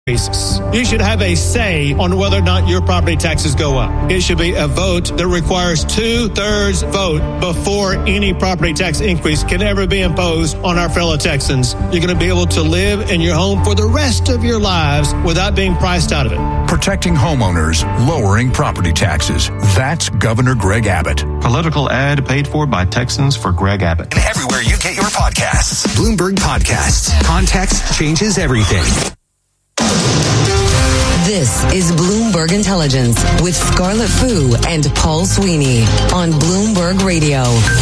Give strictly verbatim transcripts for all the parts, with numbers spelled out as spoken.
You should have a say on whether or not your property taxes go up. It should be a vote that requires two-thirds vote before any property tax increase can ever be imposed on our fellow Texans. You're going to be able to live in your home for the rest of your lives without being priced out of it. Protecting homeowners, lowering property taxes. That's Governor Greg Abbott. Political ad paid for by Texans for Greg Abbott. And everywhere you get your podcasts. Bloomberg Podcasts. Context changes everything. This is Bloomberg Intelligence with Scarlett Fu and Paul Sweeney on Bloomberg Radio.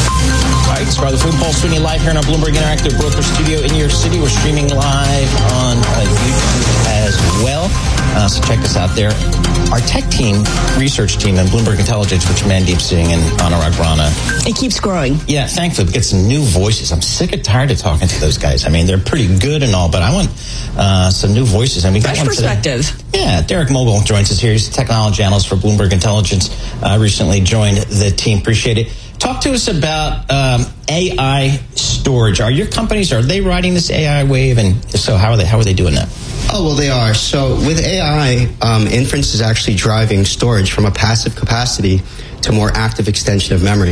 All right, Scarlett Fu and Paul Sweeney live here in our Bloomberg Interactive Broker Studio in New York City. We're streaming live on uh, YouTube as well. Uh, so check us out there. Our tech team, research team, and Bloomberg Intelligence, which Mandeep Singh and Anurag Rana. It keeps growing. Yeah, thankfully, we get some new voices. I'm sick and tired of talking to those guys. I mean, they're pretty good and all, but I want uh, some new voices. And we got Fresh one perspective. Today. Yeah, Derek Mogul joins us here. He's a technology analyst for Bloomberg Intelligence. Uh, recently joined the team. Appreciate it. Talk to us about um, A I storage. Are your companies, are they riding this A I wave? And if so, how are they, how are they doing that? Oh, well, they are. So with A I, um, inference is actually driving storage from a passive capacity to more active extension of memory.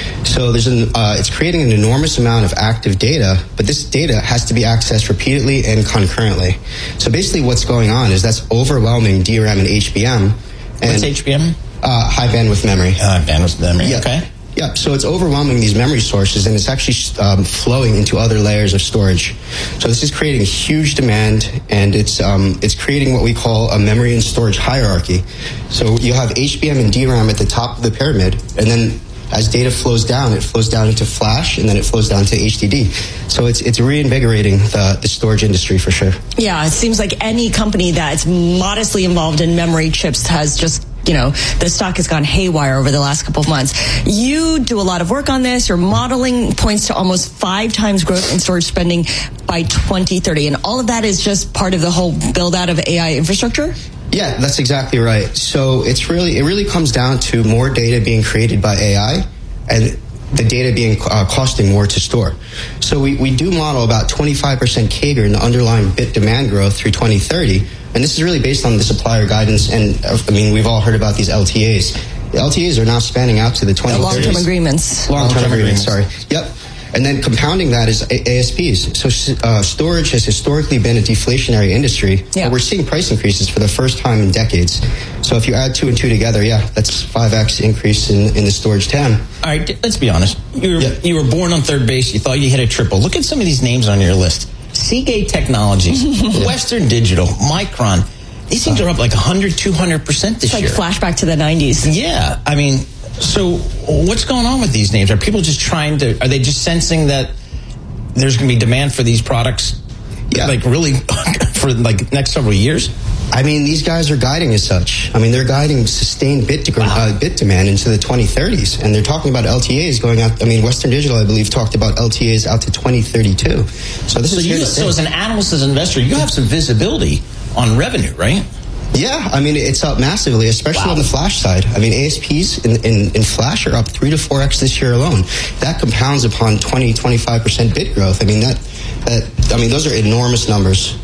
So there's an, uh, it's creating an enormous amount of active data, but this data has to be accessed repeatedly and concurrently. So basically what's going on is that's overwhelming D RAM and H B M. And, What's H B M? Uh, high bandwidth memory. Uh, bandwidth memory, yeah. Okay. Yeah, so it's overwhelming these memory sources, and it's actually um, flowing into other layers of storage. So this is creating huge demand, and it's um, it's creating what we call a memory and storage hierarchy. So you have H B M and D RAM at the top of the pyramid, and then as data flows down, it flows down into flash, and then it flows down to H D D. So it's it's reinvigorating the, the storage industry for sure. Yeah, it seems like any company that's modestly involved in memory chips has just, you know, the stock has gone haywire over the last couple of months. You do a lot of work on this. Your modeling points to almost five times growth in storage spending by twenty thirty. And all of that is just part of the whole build out of A I infrastructure? Yeah, that's exactly right. So it's really, it really comes down to more data being created by A I and the data being uh, costing more to store. So we, we do model about twenty-five percent C A G R in the underlying bit demand growth through twenty thirty. And this is really based on the supplier guidance. And uh, I mean, we've all heard about these L T As. The L T As are now spanning out to the twenty thirties. Long-term agreements. Long-term, Long-term agreements, sorry. Yep. And then compounding that is A S Ps. So uh, storage has historically been a deflationary industry. Yeah. But we're seeing price increases for the first time in decades. So if you add two and two together, yeah, that's five X increase in, in the storage T A M. All right, let's be honest. You were, yeah. you were born on third base. You thought you hit a triple. Look at some of these names on your list. Seagate Technologies, Western Digital, Micron. These things are up like one hundred, two hundred percent this it's like year. Flashback to the nineties. Yeah. I mean, so what's going on with these names? Are people just trying to, are they just sensing that there's going to be demand for these products, yeah. like really for like next several years? I mean, these guys are guiding as such. I mean, they're guiding sustained bit, de- wow. uh, bit demand into the twenty thirties. And they're talking about L T As going out. I mean, Western Digital, I believe, talked about L T As out to twenty thirty-two. So this so is you, So as an analyst, as an investor, you have some visibility on revenue, right? Yeah, I mean, it's up massively, especially wow. on the flash side. I mean, A S Ps in, in, in flash are up three to four X this year alone. That compounds upon twenty, twenty-five percent bit growth. I mean, that, that, I mean, those are enormous numbers.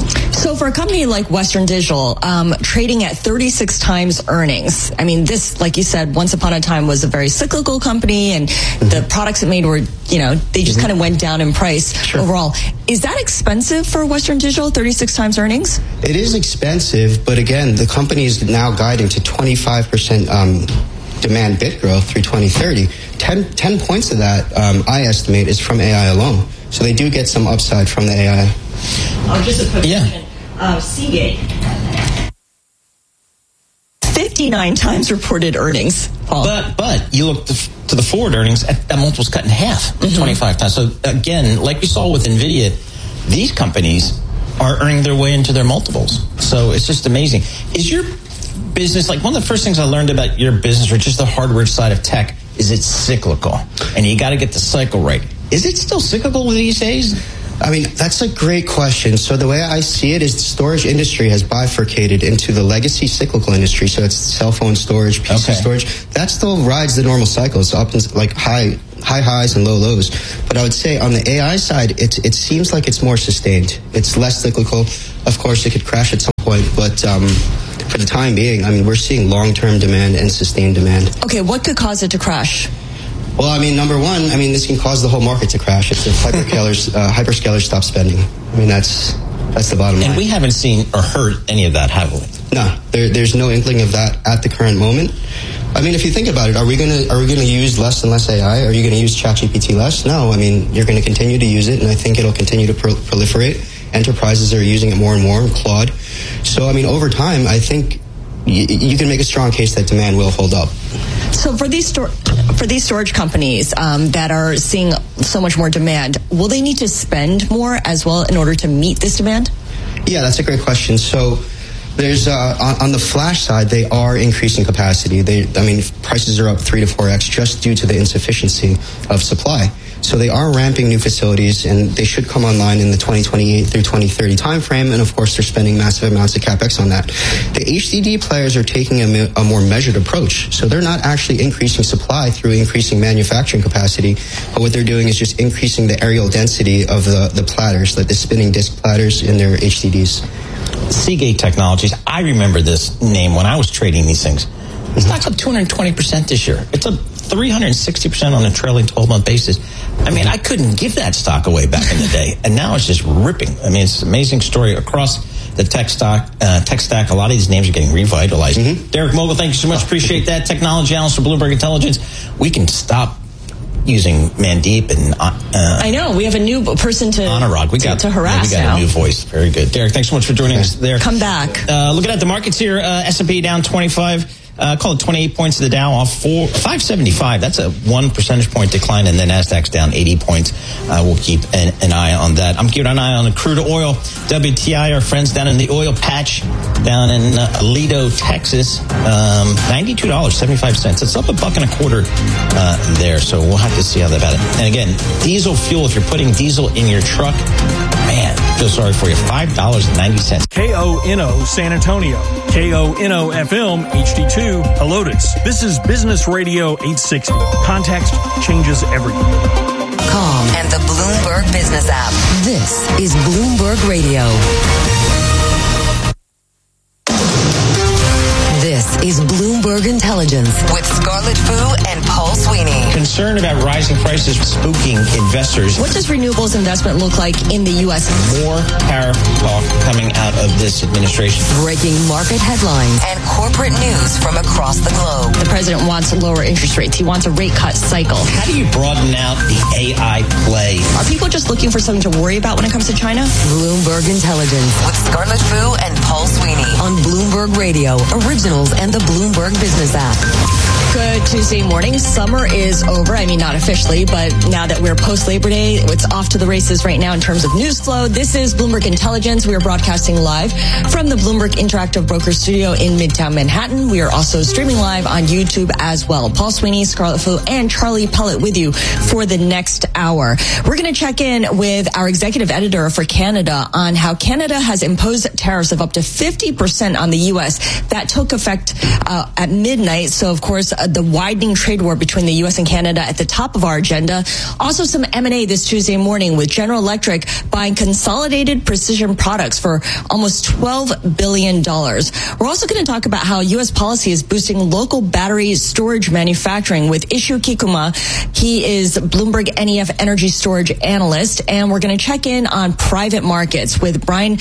So for a company like Western Digital, um, trading at thirty-six times earnings, I mean, this, like you said, once upon a time was a very cyclical company, and mm-hmm. the products it made were, you know, they just mm-hmm. kind of went down in price sure. overall. Is that expensive for Western Digital, thirty-six times earnings? It is expensive, but again, the company is now guiding to twenty-five percent um, demand bit growth through twenty thirty. ten, ten points of that, um, I estimate, is from A I alone. So they do get some upside from the A I. Oh, just a quick yeah. question. Uh, Seagate. fifty-nine times reported earnings, Paul. But but you look to, to the forward earnings, that multiple's cut in half, mm-hmm. twenty-five times. So again, like we saw with NVIDIA, these companies are earning their way into their multiples. So it's just amazing. Is your business, like one of the first things I learned about your business, or just the hardware side of tech, is it's cyclical. And you got to get the cycle right. Is it still cyclical these days? I mean, that's a great question. So the way I see it is the storage industry has bifurcated into the legacy cyclical industry. So it's cell phone storage, P C okay. storage. That still rides the normal cycles up in like high high highs and low lows. But I would say on the A I side, it, it seems like it's more sustained. It's less cyclical. Of course, it could crash at some point, but um, for the time being, I mean, we're seeing long-term demand and sustained demand. Okay, what could cause it to crash? Well, I mean, number one, I mean, this can cause the whole market to crash. It's if hyperscalers, uh, hyperscalers stop spending. I mean, that's that's the bottom line. And we haven't seen or heard any of that, have we? No, there, there's no inkling of that at the current moment. I mean, if you think about it, are we gonna are we gonna use less and less A I? Are you gonna use ChatGPT less? No, I mean, you're gonna continue to use it, and I think it'll continue to pro- proliferate. Enterprises are using it more and more, Claude. So, I mean, over time, I think y- you can make a strong case that demand will hold up. So for these stor- for these storage companies um, that are seeing so much more demand, will they need to spend more as well in order to meet this demand? Yeah, that's a great question. So there's uh, on, on the flash side, they are increasing capacity. They, I mean, prices are up three to four x just due to the insufficiency of supply. So they are ramping new facilities, and they should come online in the twenty twenty-eight through twenty thirty timeframe. And of course, they're spending massive amounts of capex on that. The H D D players are taking a, me- a more measured approach. So they're not actually increasing supply through increasing manufacturing capacity, but what they're doing is just increasing the areal density of the, the platters, like the spinning disk platters in their H D Ds. Seagate Technologies. I remember this name when I was trading these things. The stock's up two hundred twenty percent this year. It's up three hundred sixty percent on a trailing twelve-month basis. I mean, I couldn't give that stock away back in the day, and now it's just ripping. I mean, it's an amazing story across the tech stock, uh, tech stack. A lot of these names are getting revitalized. Mm-hmm. Derek Mogul, thank you so much. Appreciate that. Technology analyst for Bloomberg Intelligence. We can stop using Mandeep and uh, I know we have a new person to Anurag. We got to, to harass yeah, we got now. a new voice. Very good, Derek. Thanks so much for joining us there. Come back. Uh, looking at the markets here, uh, S and P down twenty-five. Uh, call it twenty-eight points to the Dow, off four, five seventy-five. That's a one percentage point decline, and then Nasdaq's down eighty points. Uh, we'll keep an, an eye on that. I'm keeping an eye on the crude oil. W T I, our friends down in the oil patch, down in uh, Aledo, Texas, um, ninety-two dollars and seventy-five cents. It's up a buck and a quarter uh, there, so we'll have to see how that about it. And again, diesel fuel, if you're putting diesel in your truck, man, feel sorry for you. five dollars and ninety cents. K O N O San Antonio, K O N O F M H D two Helotes. This is Business Radio eight sixty. Context changes everything. Com and the Bloomberg Business app. This is Bloomberg Radio. This is Bloomberg Intelligence with Scarlett Fu and Paul Sweeney. Concern about rising prices spooking investors. What does renewables investment look like in the U S? More tariff talk coming out of this administration. Breaking market headlines and corporate news from across the globe. The president wants lower interest rates. He wants a rate cut cycle. How do you broaden out the A I play? Are people just looking for something to worry about when it comes to China? Bloomberg Intelligence with Scarlett Fu and Paul Sweeney on Bloomberg Radio, originals and the Bloomberg Business app. Good Tuesday morning. Summer is over. I mean, not officially, but now that we're post-Labor Day, it's off to the races right now in terms of news flow. This is Bloomberg Intelligence. We are broadcasting live from the Bloomberg Interactive Brokers Studio in Midtown Manhattan. We are also streaming live on YouTube as well. Paul Sweeney, Scarlett Fu, and Charlie Pellet with you for the next hour. We're going to check in with our executive editor for Canada on how Canada has imposed tariffs of up to fifty percent on the U S. That took effect uh, at midnight. So, of course, uh, the widening trade war between the U S and Canada at the top of our agenda. Also, some M and A this Tuesday morning with General Electric buying Consolidated Precision Products for almost twelve billion dollars. We're also going to talk about how U S policy is boosting local battery storage manufacturing with Ishu Kikuma. He is Bloomberg N E F energy storage analyst. And we're going to check in on private markets with Brian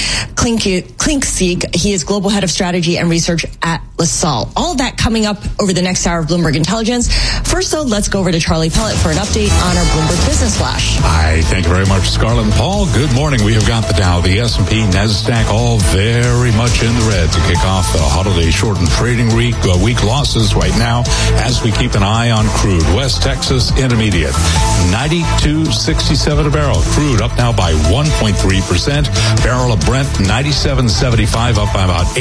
Klinkseek. He is global head of strategy and research at LaSalle. All of that coming up over the next hour of Bloomberg Intelligence. First, though, let's go over to Charlie Pellet for an update on our Bloomberg Business Flash. Hi, thank you very much, Scarlett and Paul. Good morning. We have got the Dow, the S and P, NASDAQ, all very much in the red to kick off the holiday shortened trading week. Uh, week losses right now as we keep an eye on crude. West Texas Intermediate, ninety-two sixty-seven a barrel. Crude up now by one point three percent. Barrel of Brent, ninety-seven seventy-five, up by about eight tenths of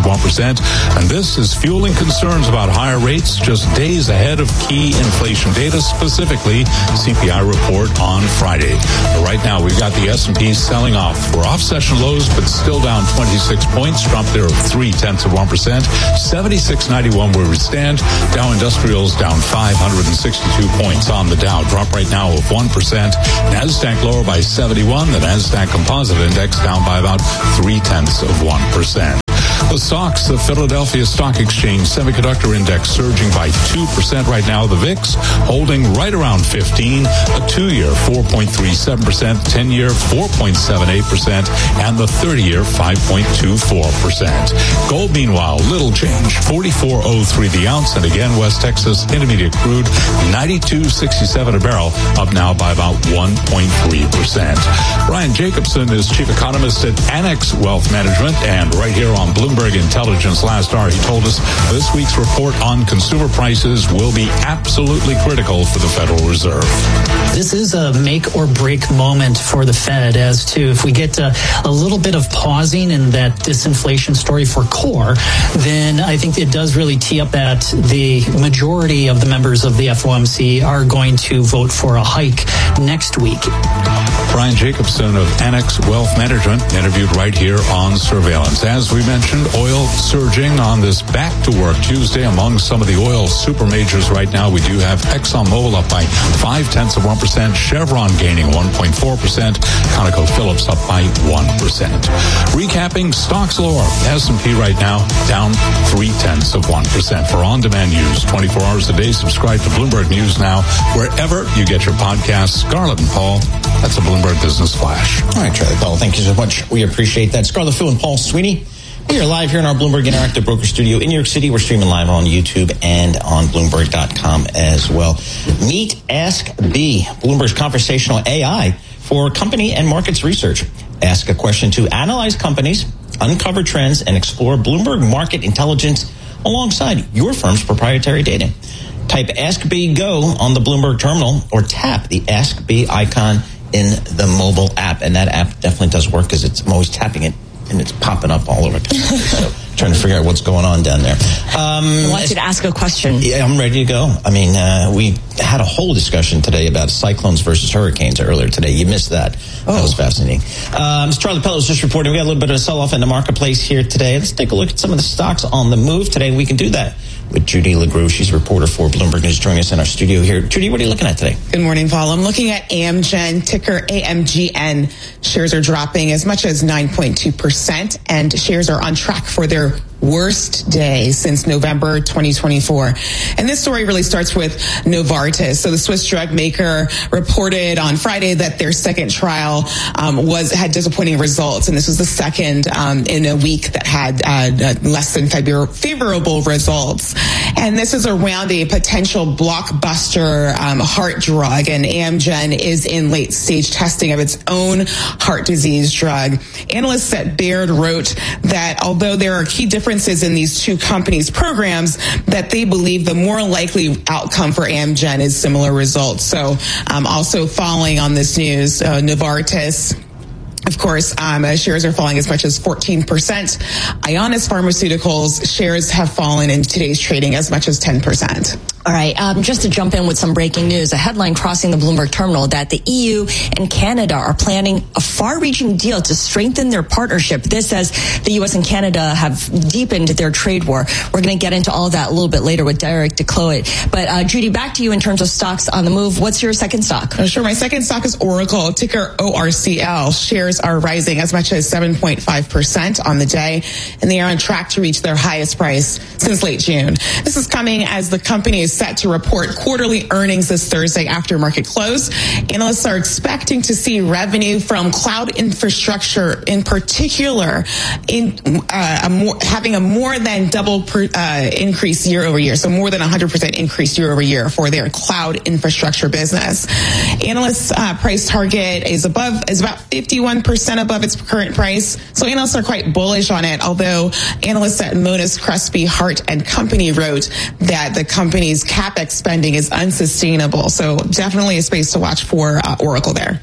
of one percent. And this is fueling concerns about higher rates just days ahead of key inflation data, specifically C P I report on Friday. But right now, we've got the S and P selling off. We're off session lows, but still down twenty-six points. Trump there of three-tenths of one percent. seventy-six ninety-one where we stand. Dow Industrials down five hundred sixty-two points on the Dow. Drop right now of one percent. NASDAQ lower by seventy-one. The NASDAQ Composite Index down by about three-tenths of one percent. The stocks, the Philadelphia Stock Exchange Semiconductor Index surging by two percent right now. The V I X holding right around fifteen. A two-year, four point three seven percent. ten-year, four point seven eight percent. And the thirty-year, five point two four percent. Gold, meanwhile, little change. forty-four oh three the ounce. And again, West Texas Intermediate crude, ninety-two sixty-seven a barrel, up now by about one point three percent. Brian Jacobson is chief economist at Annex Wealth Management. And right here on Bloomberg Intelligence last hour, he told us this week's report on consumer prices will be absolutely critical for the Federal Reserve. This is a make or break moment for the Fed as to if we get a, a little bit of pausing in that disinflation story for core, then I think it does really tee up that the majority of the members of the F O M C are going to vote for a hike next week. Brian Jacobson of Annex Wealth Management interviewed right here on Surveillance. As we mentioned, oil surging on this back-to-work Tuesday among some of the oil super majors right now. We do have ExxonMobil up by five-tenths of one percent, Chevron gaining one point four percent, ConocoPhillips up by one percent. Recapping, stocks lower. S and P right now down three-tenths of one percent. For on-demand news, twenty-four hours a day, subscribe to Bloomberg News Now, wherever you get your podcasts. Scarlett and Paul, that's a Bloomberg Business Flash. All right, Charlie Powell, thank you so much. We appreciate that. Scarlett Fu and Paul Sweeney. We are live here in our Bloomberg Interactive Broker Studio in New York City. We're streaming live on YouTube and on Bloomberg dot com as well. Meet Ask B, Bloomberg's conversational A I for company and markets research. Ask a question to analyze companies, uncover trends, and explore Bloomberg market intelligence alongside your firm's proprietary data. Type Ask B Go on the Bloomberg terminal or tap the Ask B icon in the mobile app. And that app definitely does work because it's I'm always tapping it and it's popping up all over. So trying to figure out what's going on down there. Um, I want you to ask a question. Yeah, I'm ready to go. I mean, uh, we had a whole discussion today about cyclones versus hurricanes earlier today. You missed that. Oh. That was fascinating. Um, as Charlie Pellet was just reporting, we got a little bit of a sell-off in the marketplace here today. Let's take a look at some of the stocks on the move today. We can do that with Judy LaGrue. She's a reporter for Bloomberg News, joining us in our studio here. Judy, what are you looking at today? Good morning, Paul. I'm looking at Amgen, ticker A M G N. Shares are dropping as much as nine point two percent, and shares are on track for their worst day since November twenty twenty-four. And this story really starts with Novartis. So the Swiss drug maker reported on Friday that their second trial um, was had disappointing results. And this was the second um, in a week that had uh, less than favor- favorable results. And this is around a potential blockbuster um, heart drug. And Amgen is in late stage testing of its own heart disease drug. Analysts at Baird wrote that although there are key differences in these two companies' programs, that they believe the more likely outcome for Amgen is similar results. So um, also following on this news, uh, Novartis, of course, um, uh, shares are falling as much as fourteen percent. Ionis Pharmaceuticals shares have fallen in today's trading as much as ten percent. All right, um, just to jump in with some breaking news, a headline crossing the Bloomberg terminal that the E U and Canada are planning a far-reaching deal to strengthen their partnership. This as the U S and Canada have deepened their trade war. We're going to get into all of that a little bit later with Derek DeCloet. But uh, Judy, back to you in terms of stocks on the move. What's your second stock? Oh, sure. My second stock is Oracle, ticker O R C L. Shares are rising as much as seven point five percent on the day, and they are on track to reach their highest price since late June. This is coming as the company is set to report quarterly earnings this Thursday after market close. Analysts are expecting to see revenue from cloud infrastructure in particular in uh, a more, having a more than double per, uh, increase year over year. So more than one hundred percent increase year over year for their cloud infrastructure business. Analysts' uh, price target is above, is about fifty-one percent above its current price. So analysts are quite bullish on it, although analysts at Monness, Crespi, Hart and Company wrote that the company's CapEx spending is unsustainable. So definitely a space to watch for uh, Oracle there.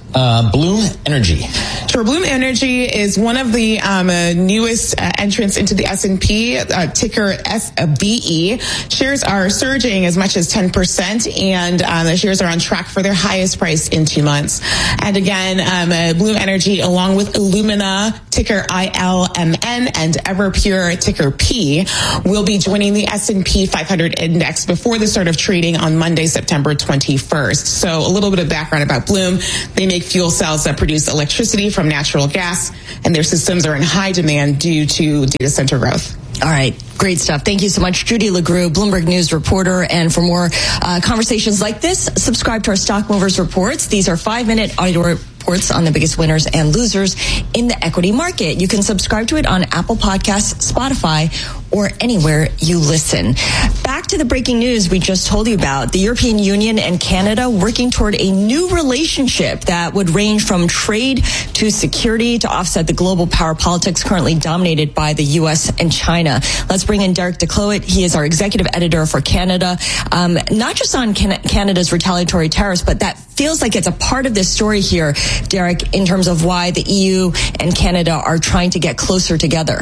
Uh, Bloom Energy. Sure. Bloom Energy is one of the um, uh, newest uh, entrants into the S and P, uh, ticker S B E. Shares are surging as much as ten percent, and um, the shares are on track for their highest price in two months. And again, um, uh, Bloom Energy, along with Illumina, ticker I L M N, and Everpure, ticker P, will be joining the S and P five hundred index before the start of trading on Monday, September twenty-first. So a little bit of background about Bloom. They make fuel cells that produce electricity from natural gas, and their systems are in high demand due to data center growth. All right. Great stuff. Thank you so much, Judy LeGroux, Bloomberg News reporter. And for more uh, conversations like this, subscribe to our Stock Movers Reports. These are five-minute audio reports on the biggest winners and losers in the equity market. You can subscribe to it on Apple Podcasts, Spotify, or anywhere you listen. Back to the breaking news we just told you about. The European Union and Canada working toward a new relationship that would range from trade to security to offset the global power politics currently dominated by the U S and China. Let's bring in Derek DeCloet. He is our executive editor for Canada. Um, not just on Can- Canada's retaliatory tariffs, but that feels like it's a part of this story here, Derek, in terms of why the E U and Canada are trying to get closer together.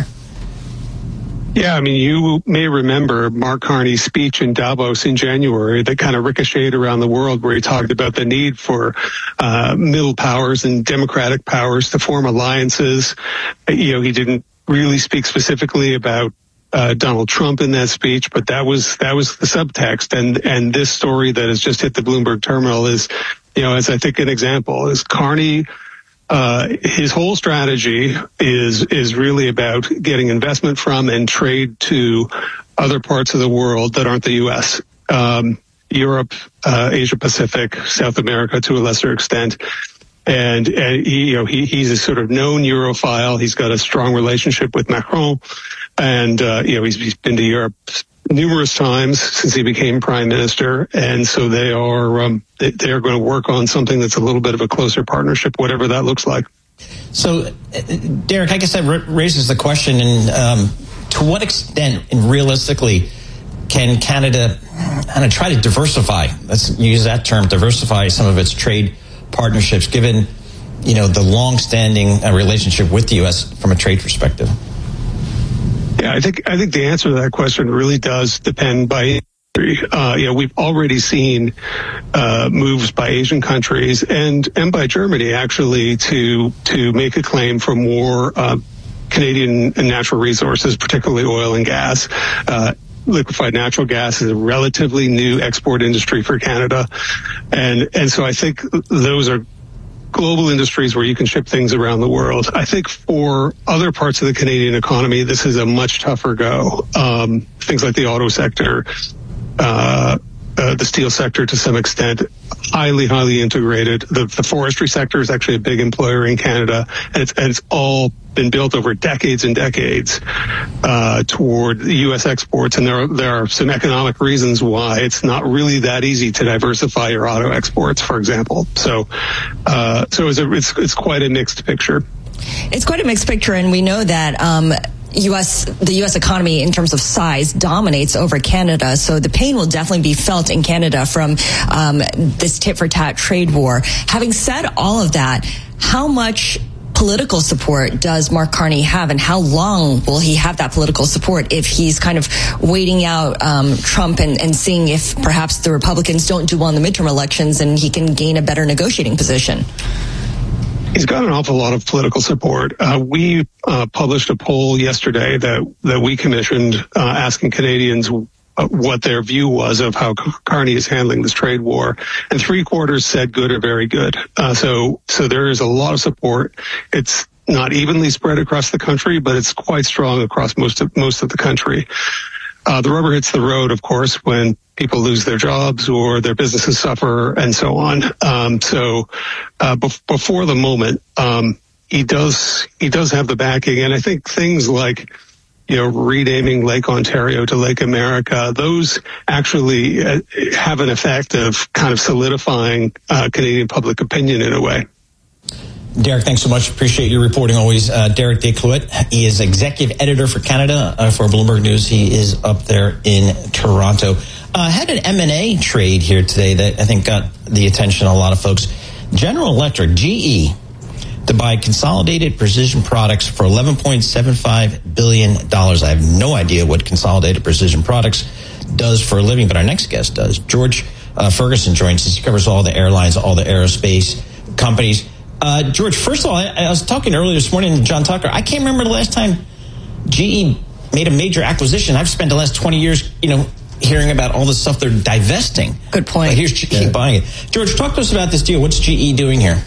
Yeah, I mean, you may remember Mark Carney's speech in Davos in January that kind of ricocheted around the world, where he talked about the need for uh, middle powers and democratic powers to form alliances. You know, he didn't really speak specifically about uh, Donald Trump in that speech, but that was that was the subtext. And and this story that has just hit the Bloomberg terminal is, you know, as I think an example is Carney. Uh, his whole strategy is is really about getting investment from and trade to other parts of the world that aren't the U S. Um, Europe, uh, Asia Pacific, South America to a lesser extent. And, and he, you know, he, he's a sort of known Europhile. He's got a strong relationship with Macron. And, uh, you know, he's, he's been to Europe numerous times since he became prime minister. And so they are, um, they, they are going to work on something that's a little bit of a closer partnership, whatever that looks like. So, Derek, I guess that raises the question, and um, to what extent, and realistically, can Canada kind of try to diversify, let's use that term, diversify some of its trade partnerships, given, you know, the long-standing uh, relationship with the U S from a trade perspective? Yeah, I think I think the answer to that question really does depend by industry. Uh, you know, we've already seen uh, moves by Asian countries and and by Germany actually to to make a claim for more uh, Canadian natural resources, particularly oil and gas. Uh, Liquefied natural gas is a relatively new export industry for Canada, and and so I think those are global industries where you can ship things around the world. I think for other parts of the Canadian economy, this is a much tougher go. Um, things like the auto sector, uh, uh, the steel sector to some extent, highly, highly integrated. The, the forestry sector is actually a big employer in Canada, and it's, and it's all been built over decades and decades uh, toward U S exports, and there are, there are some economic reasons why it's not really that easy to diversify your auto exports, for example. So, uh, so it's, a, it's it's quite a mixed picture. It's quite a mixed picture, and we know that um, U S the U S economy, in terms of size, dominates over Canada. So the pain will definitely be felt in Canada from um, this tit-for-tat trade war. Having said all of that, how much political support does Mark Carney have, and how long will he have that political support if he's kind of waiting out um, Trump and, and seeing if perhaps the Republicans don't do well in the midterm elections and he can gain a better negotiating position? He's got an awful lot of political support. Uh, we uh, published a poll yesterday that, that we commissioned uh, asking Canadians Uh, what their view was of how Carney is handling this trade war, and three quarters said good or very good. Uh, so, so there is a lot of support. It's not evenly spread across the country, but it's quite strong across most of most of the country. Uh, the rubber hits the road, of course, when people lose their jobs or their businesses suffer and so on. Um, so, uh, be- before the moment, um, he does he does have the backing, and I think things like, you know, renaming Lake Ontario to Lake America, those actually uh, have an effect of kind of solidifying uh, Canadian public opinion in a way. Derek, thanks so much. Appreciate your reporting always. Uh, Derek DeCloet, he is executive editor for Canada uh, for Bloomberg News. He is up there in Toronto. Uh, had an M and A trade here today that I think got the attention of a lot of folks. General Electric, G E, to buy Consolidated Precision Products for eleven point seven five billion dollars. I have no idea what Consolidated Precision Products does for a living, but our next guest does. George uh, Ferguson joins us. He covers all the airlines, all the aerospace companies. Uh, George, first of all, I, I was talking earlier this morning to John Tucker. I can't remember the last time G E made a major acquisition. I've spent the last twenty years, you know, hearing about all the stuff they're divesting. Good point. But here's G E yeah. buying it. George, talk to us about this deal. What's G E doing here?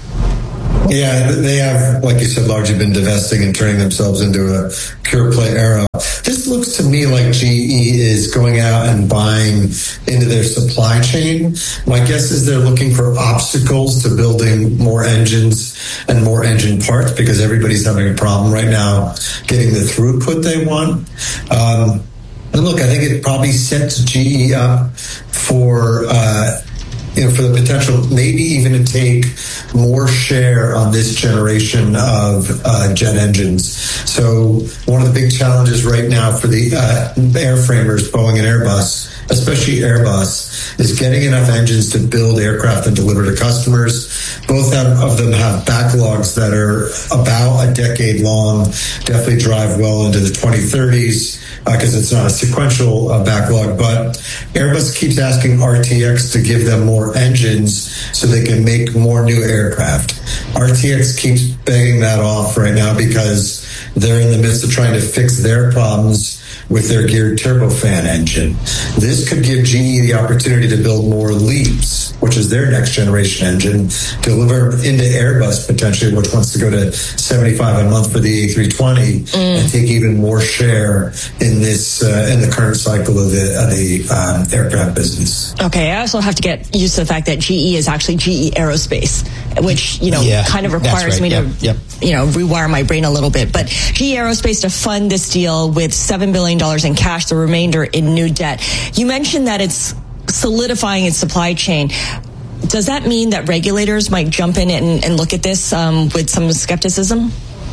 Yeah, they have, like you said, largely been divesting and turning themselves into a pure play aero. This looks to me like G E is going out and buying into their supply chain. My guess is they're looking for obstacles to building more engines and more engine parts because everybody's having a problem right now getting the throughput they want. Um, and look, I think it probably sets G E up for... Uh, You know, for the potential, maybe even to take more share on this generation of uh, jet engines. So one of the big challenges right now for the uh, airframers, Boeing and Airbus, especially Airbus, is getting enough engines to build aircraft and deliver to customers. Both of them have backlogs that are about a decade long, definitely drive well into the twenty thirties. Because uh, it's not a sequential uh, backlog, but Airbus keeps asking R T X to give them more engines so they can make more new aircraft. R T X keeps begging that off right now because they're in the midst of trying to fix their problems with their geared turbofan engine. This could give G E the opportunity to build more LEAPs, which is their next generation engine, deliver into Airbus potentially, which wants to go to seventy-five a month for the A three twenty, mm. and take even more share in this uh, in the current cycle of the, of the um, aircraft business. Okay, I also have to get used to the fact that G E is actually G E Aerospace, which you know yeah, kind of requires right. me yep, to yep. you know rewire my brain a little bit. But G E Aerospace to fund this deal with seven billion dollars in cash, the remainder in new debt. You mentioned that it's solidifying its supply chain. Does that mean that regulators might jump in and, and look at this um, with some skepticism?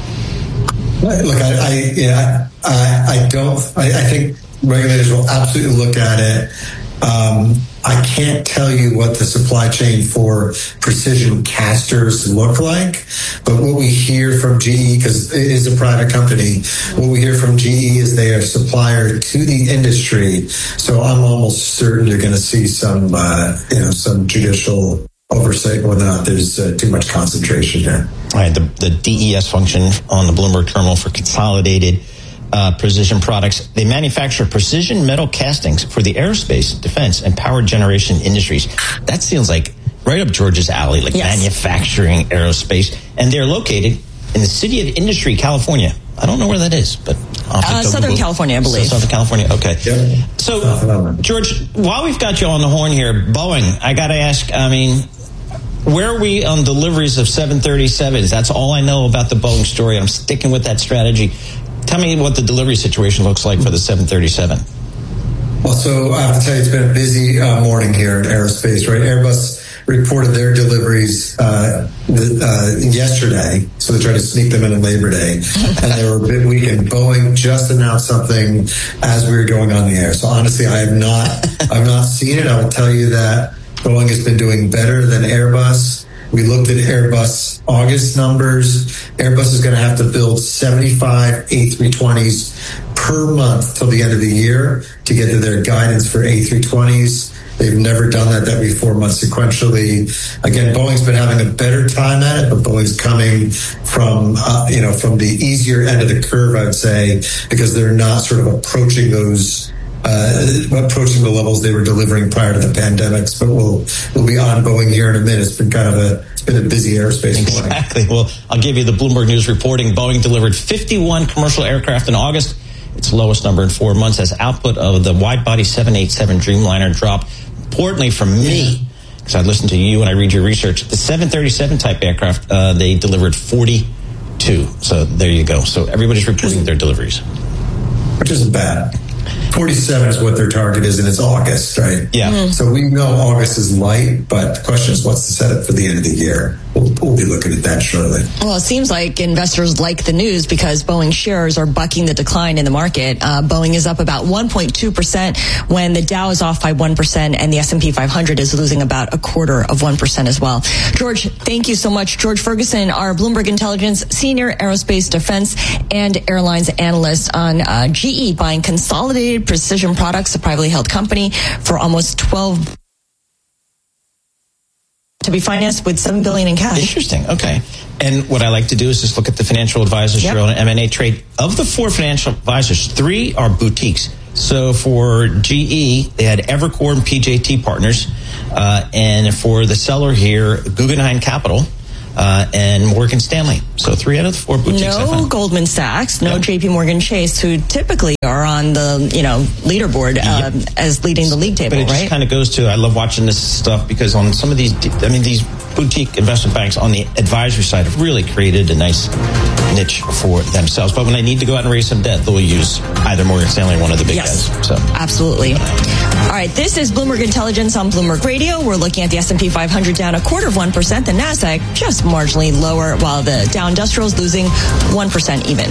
Look, I, I yeah, I, I don't. I, I think regulators will absolutely look at it. Um, I can't tell you what the supply chain for precision casters look like, but what we hear from G E, because it is a private company, what we hear from G E is they are a supplier to the industry. So I'm almost certain you're going to see some, uh, you know, some judicial oversight whether or not there's uh, too much concentration here. All right, the, the D E S function on the Bloomberg terminal for Consolidated Uh, Precision Products. They manufacture precision metal castings for the aerospace, defense, and power generation industries. That sounds like right up George's alley, like yes. manufacturing aerospace. And they're located in the city of Industry, California. I don't know where that is, but uh, Southern Google. California, I believe. So Southern California, okay. Yep. So, George, while we've got you on the horn here, Boeing, I got to ask, I mean, where are we on deliveries of seven thirty-sevens? That's all I know about the Boeing story. I'm sticking with that strategy. Tell me what the delivery situation looks like for the seven thirty-seven. Well, so I have to tell you, it's been a busy uh, morning here in aerospace, right? Airbus reported their deliveries uh, uh, yesterday, so they tried to sneak them in on Labor Day, and they were a bit weak. And Boeing just announced something as we were going on the air. So honestly, I have not, I've not seen it. I will tell you that Boeing has been doing better than Airbus. We looked at Airbus August numbers. Airbus is going to have to build seventy-five A three twenties per month till the end of the year to get to their guidance for A three twenties. They've never done that. That'd be four months sequentially. Again, Boeing's been having a better time at it, but Boeing's coming from, uh, you know, from the easier end of the curve, I would say, because they're not sort of approaching those Uh, approaching the levels they were delivering prior to the pandemics, but we'll we'll be on Boeing here in a minute. It's been kind of a it's been a busy aerospace morning. Exactly. Well, I'll give you the Bloomberg News reporting. Boeing delivered fifty-one commercial aircraft in August, its lowest number in four months, as output of the wide-body seven eighty-seven Dreamliner dropped. Importantly, for me, because I listen to you and I read your research, the seven thirty-seven type aircraft uh, they delivered forty-two. So there you go. So everybody's reporting their deliveries, which isn't bad. forty-seven is what their target is, and it's August, right? Yeah. Mm-hmm. So we know August is light, but the question is, what's the setup for the end of the year? We'll, we'll be looking at that shortly. Well, it seems like investors like the news because Boeing shares are bucking the decline in the market. Uh, Boeing is up about one point two percent when the Dow is off by one percent and the S and P five hundred is losing about a quarter of one percent as well. George, thank you so much. George Ferguson, our Bloomberg Intelligence Senior Aerospace, Defense, and Airlines Analyst on uh, G E buying Consolidated Precision Products, a privately held company, for almost twelve to be financed with seven billion dollars in cash. Interesting. Okay. And what I like to do is just look at the financial advisors Yep. here on M and A Trade. Of the four financial advisors, three are boutiques. So for G E, they had Evercore and P J T Partners. Uh, and for the seller here, Guggenheim Capital. Uh, and Morgan Stanley. So three out of the four boutiques. No Goldman Sachs, no yep. J P Morgan Chase, who typically are on the you know leaderboard uh, yep. as leading the league table, but it right? just kind of goes to, I love watching this stuff because on some of these, I mean, these boutique investment banks on the advisory side have really created a nice niche for themselves. But when they need to go out and raise some debt, they'll use either Morgan Stanley or one of the big yes, guys. So absolutely. All right, this is Bloomberg Intelligence on Bloomberg Radio. We're looking at the S and P five hundred down a quarter of one percent, the Nasdaq just marginally lower, while the Dow Industrial is losing one percent even.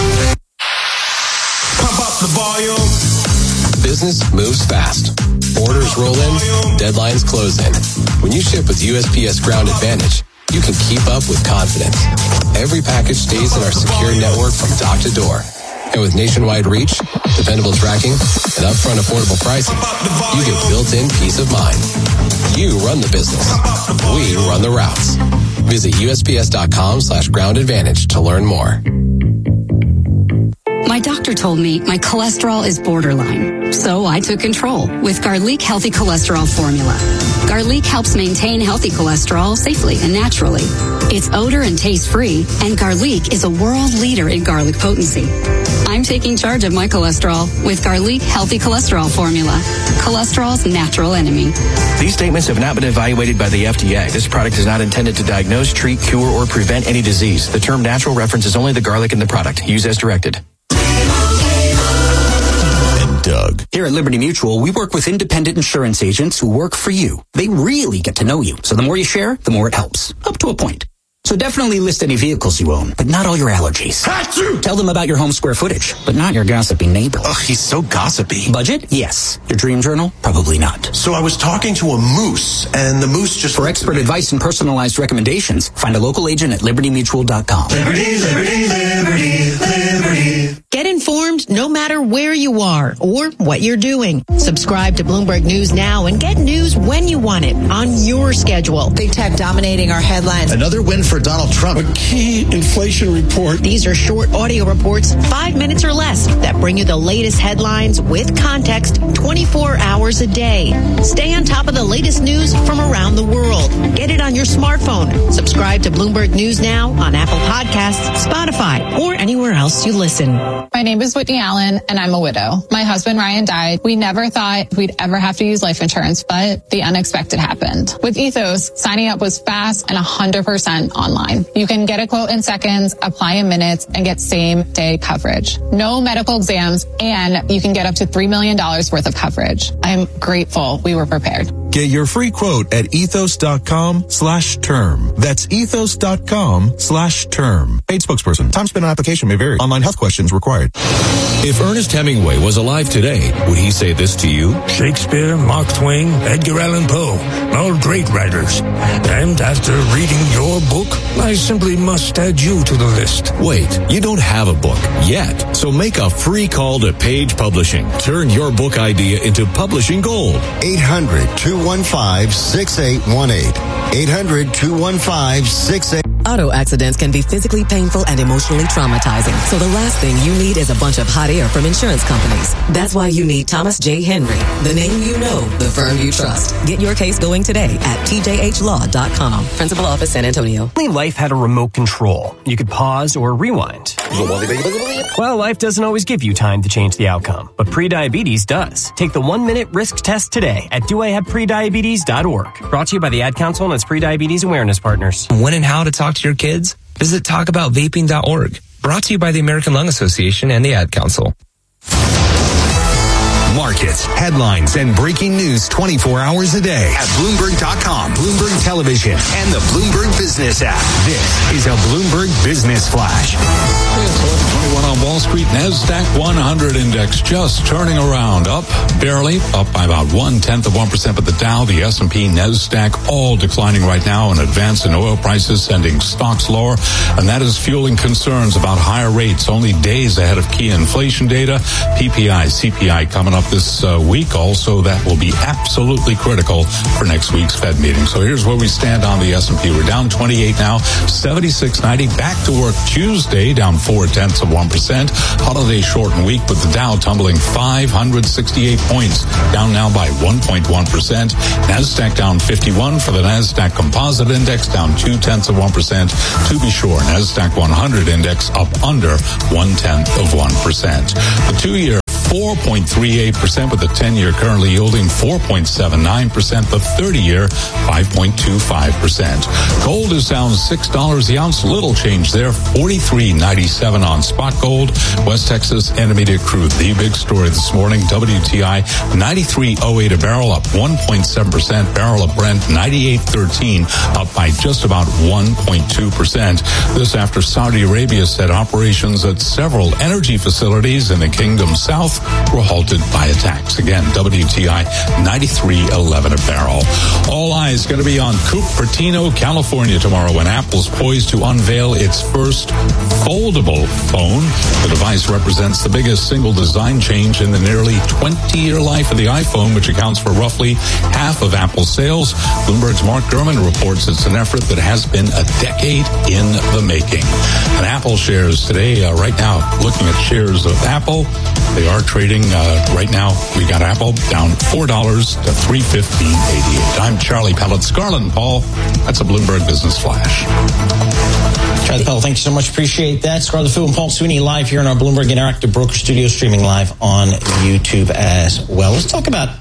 Pump up the volume. Business moves fast. Orders roll in, deadlines close in. When you ship with U S P S Ground Advantage, you can keep up with confidence. Every package stays in our secure network from dock to door. And with nationwide reach, dependable tracking, and upfront affordable pricing, you get built-in peace of mind. You run the business. We run the routes. Visit U S P S dot com slash ground advantage to learn more. My doctor told me my cholesterol is borderline, so I took control with Garlic Healthy Cholesterol Formula. Garlic helps maintain healthy cholesterol safely and naturally. It's odor and taste free, and Garlic is a world leader in garlic potency. I'm taking charge of my cholesterol with Garlic Healthy Cholesterol Formula, cholesterol's natural enemy. These statements have not been evaluated by the F D A. This product is not intended to diagnose, treat, cure, or prevent any disease. The term natural references only the garlic in the product. Use as directed. Doug. Here at Liberty Mutual, we work with independent insurance agents who work for you. They really get to know you. So the more you share, the more it helps. Up to a point. So definitely list any vehicles you own, but not all your allergies. Achoo! Tell them about your home square footage, but not your gossipy neighbor. Ugh, he's so gossipy. Budget? Yes. Your dream journal? Probably not. So I was talking to a moose, and the moose just... For expert advice and personalized recommendations, find a local agent at liberty mutual dot com. Liberty, liberty, liberty, liberty. Get informed no matter where you are or what you're doing. Subscribe to Bloomberg News now and get news when you want it on your schedule. Big tech dominating our headlines. Another win for Donald Trump. A key inflation report. These are short audio reports, five minutes or less, that bring you the latest headlines with context twenty-four hours a day. Stay on top of the latest news from around the world. Get it on your smartphone. Subscribe to Bloomberg News now on Apple Podcasts, Spotify, or anywhere else you listen. My name is Whitney Allen, and I'm a widow. My husband, Ryan, died. We never thought we'd ever have to use life insurance, but the unexpected happened. With Ethos, signing up was fast and one hundred percent online. You can get a quote in seconds, apply in minutes, and get same-day coverage. No medical exams, and you can get up to three million dollars worth of coverage. I'm grateful we were prepared. Get your free quote at ethos.com slash term. That's ethos.com slash term. Paid spokesperson. Time spent on application may vary. Online health questions required. If Ernest Hemingway was alive today, would he say this to you? Shakespeare, Mark Twain, Edgar Allan Poe, all great writers. And after reading your book, I simply must add you to the list. Wait, you don't have a book yet. So make a free call to Page Publishing. Turn your book idea into publishing gold. eight hundred, two one five, six eight one eight. eight hundred, two one five, six eight one eight. Auto accidents can be physically painful and emotionally traumatizing. So the last thing you need is a bunch of hot air from insurance companies. That's why you need Thomas J. Henry, the name you know, the firm you trust. Get your case going today at T J H law dot com. Principal Office, San Antonio. Life had a remote control. You could pause or rewind. Well, life doesn't always give you time to change the outcome, but prediabetes does. Take the one-minute risk test today at do I have prediabetes dot org. Brought to you by the Ad Council and its Prediabetes Awareness Partners. When and how to talk to your kids? Visit talk about vaping dot org. Brought to you by the American Lung Association and the Ad Council. markets, headlines, and breaking news twenty-four hours a day at Bloomberg dot com, Bloomberg Television, and the Bloomberg Business app. This is a Bloomberg Business Flash. It's eleven twenty-one on Wall Street. NASDAQ one hundred index just turning around, up barely, up by about one-tenth of one percent, but the Dow, the S and P, NASDAQ, all declining right now. An advance in oil prices sending stocks lower, and that is fueling concerns about higher rates only days ahead of key inflation data. P P I, C P I coming up this uh, week. Also, that will be absolutely critical for next week's Fed meeting. So here's where we stand on the S and P. We're down twenty-eight now, seventy-six ninety. Back to work Tuesday, down four-tenths of one percent. Holiday shortened week, with the Dow tumbling five hundred sixty-eight points, down now by one point one percent. NASDAQ down fifty-one for the NASDAQ Composite Index, down two-tenths of one percent. To be sure, NASDAQ one hundred Index up under one-tenth of one percent. The two-year four point three eight percent, with the ten-year currently yielding four point seven nine percent, the thirty-year five point two five percent. Gold is down six dollars the ounce, little change there, forty-three ninety-seven on spot gold. West Texas Intermediate crude, the big story this morning, W T I ninety-three oh eight a barrel, up one point seven percent. Barrel of Brent ninety-eight thirteen, up by just about one point two percent. This after Saudi Arabia said operations at several energy facilities in the Kingdom South were halted by attacks. Again, W T I ninety-three eleven a barrel. All eyes going to be on Cupertino, California tomorrow, when Apple's poised to unveil its first foldable phone. The device represents the biggest single design change in the nearly twenty-year life of the iPhone, which accounts for roughly half of Apple's sales. Bloomberg's Mark Gurman reports it's an effort that has been a decade in the making. And Apple shares today, uh, right now, looking at shares of Apple, they are trading uh, right now. We got Apple down four dollars to three fifteen eighty-eight. I'm Charlie Pellet. Scarlett and Paul, that's a Bloomberg Business Flash. Charlie Pellet, thank you so much. Appreciate that. Scarlett Fu and Paul Sweeney live here in our Bloomberg Interactive Broker Studio, streaming live on YouTube as well. Let's talk about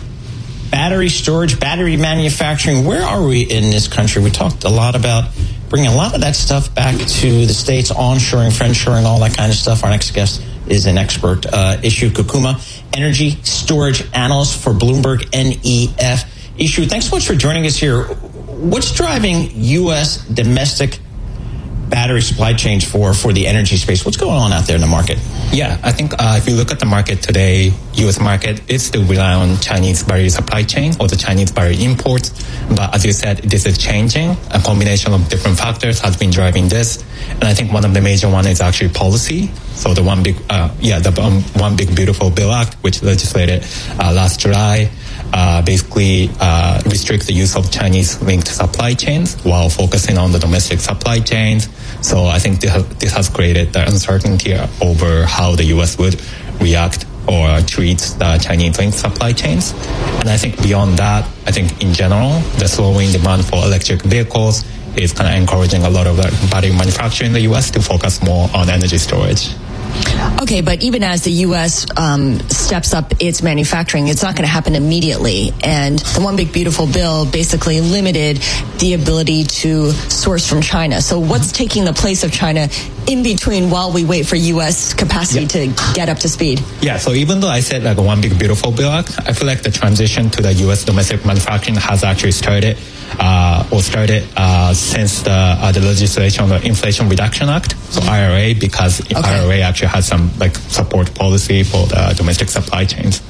battery storage, battery manufacturing. Where are we in this country? We talked a lot about bringing a lot of that stuff back to the States, onshoring, friendshoring, all that kind of stuff. Our next guest is an expert. Uh, Ishu Kukuma, energy storage analyst for Bloomberg N E F. Ishu, thanks so much for joining us here. What's driving U S domestic battery supply chains for, for the energy space? What's going on out there in the market? Yeah, I think uh, if you look at the market today, U S market, it still rely on Chinese battery supply chain or the Chinese battery imports. But as you said, this is changing. A combination of different factors has been driving this. And I think one of the major one is actually policy. So the one big, uh, yeah, the um, one big beautiful bill act, which legislated uh, last July, uh, basically uh, restrict the use of Chinese linked supply chains while focusing on the domestic supply chains. So I think this has created the uncertainty over how the U S would react or treat the Chinese linked supply chains. And I think beyond that, I think in general, the slowing demand for electric vehicles is kind of encouraging a lot of battery manufacturing in the U S to focus more on energy storage. Okay, but even as the U S um, steps up its manufacturing, it's not going to happen immediately. And the One Big Beautiful Bill basically limited the ability to source from China. So what's taking the place of China in between while we wait for U S capacity yeah. to get up to speed? Yeah, so even though I said like a One Big Beautiful Bill Act, I feel like the transition to the U S domestic manufacturing has actually started uh, or started uh, since the, uh, the legislation on the Inflation Reduction Act, so I R A, because okay. I R A actually has some like support policy for the domestic supply chains.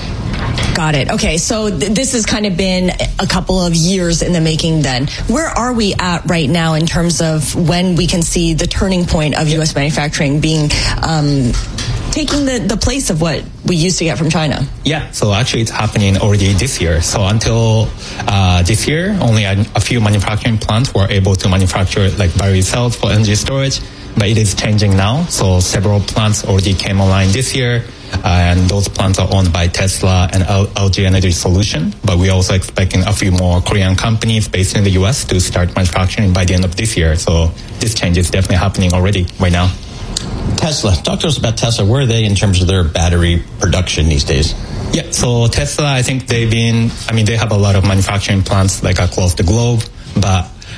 Got it. Okay, so th- this has kind of been a couple of years in the making then. Where are we at right now in terms of when we can see the turning point of U S manufacturing being um, taking the, the place of what we used to get from China? Yeah, so actually it's happening already this year. So until uh, this year, only a, a few manufacturing plants were able to manufacture like battery cells for energy storage, but it is changing now. So several plants already came online this year. Uh, and those plants are owned by Tesla and L- LG Energy Solution. But we're also expecting a few more Korean companies based in the U S to start manufacturing by the end of this year. So this change is definitely happening already right now. Tesla. Talk to us about Tesla. Where are they in terms of their battery production these days? Yeah, so Tesla, I think they've been, I mean, they have a lot of manufacturing plants like across the globe, but